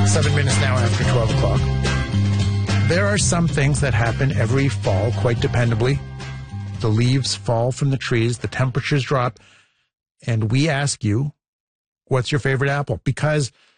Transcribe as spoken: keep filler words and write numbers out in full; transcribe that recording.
Seven minutes now after twelve o'clock. There are some things that happen every fall quite dependably. The leaves fall from the trees, the temperatures drop, and we ask you, what's your favorite apple? Because